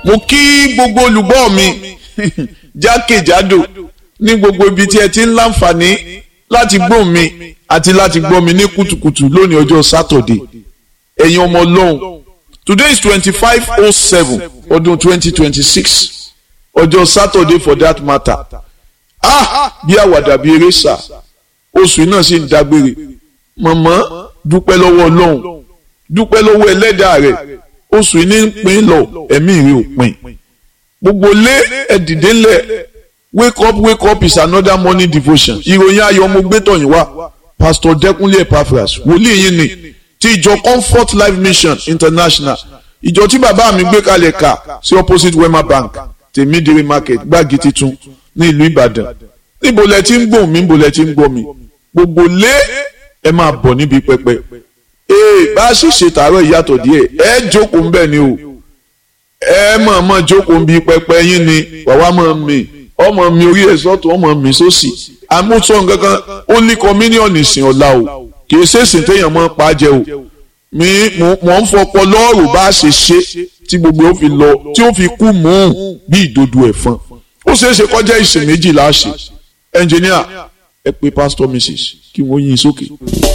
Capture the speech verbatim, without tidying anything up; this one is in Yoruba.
mo kí gbogbo olùgbọ́ mi jákèjádò ní gbogbo ibi tí ẹ ti ń láǹfààní láti gbọ́ mi àti láti gbọ́ mi ní kùtùkùtù lónìí ọjọ́ sátọ̀dé ẹ̀yin ọmọ ọlọ́run today is twenty-five oh seven ọdún twenty twenty-six ọjọ́ sátọ̀dé for that matter ah bí àwàdà bí eré sà oṣù náà sì ń dágbére mọ̀mọ́ dúpẹ́ lọ́wọ́ ọlọ́run dúpẹ́ lọ́wọ́ ẹlẹ́dàá rẹ̀ oṣù ní ń pín lọ ẹ̀mí rẹ̀ ò pín gbogbo lé ẹ̀dìdé ńlẹ̀ wake up wake up is another morning devotion ìròyìn ayọ̀ mo gbé tọ̀yìn wá pastor Dẹ́kúnlé Epaphras wòlíì yín ni ti ìjọ Comfort Life Mission International ìjọ tí bàbá mi gbé kalẹ̀ kà sí opposite Wema Bank tèmídìrí market gbági titun ní ìlú Ìbàdàn níbo lẹ ti ń gbọ́ mi níbo lẹ ti ń gbọ́ mi gbogbo lé ẹ máa bọ̀ níbi pẹpẹ ee bá a sì ṣe tààrọ̀ ìyàtọ̀ díẹ̀ ẹ jókòó ńbẹ̀ ni o ẹ mọ̀ mọ̀ jókòó ńbi pẹpẹ yín ni wàá mọ̀ mi ọmọ mi orí ẹ̀ sọ́tún ọmọ mi sósì àmúṣọ nǹkankan ó ní kọ́míníọ̀nù ìsìn ọ̀la o kì í ṣèṣìn téèyàn máa pa á jẹ o mi mọ̀ ń fọpọ lọ́ọ̀rù bá a ṣe ṣe tí gbogbo ó fi lọ tí ó fi kú mọ́ bí ìdodo ẹ̀fọn ó ṣeé ṣe kọjá ìsìn méjìlá ṣe ẹnjìníà ẹ pé pásítọ̀ Mrs kí wọ́n yín sókè.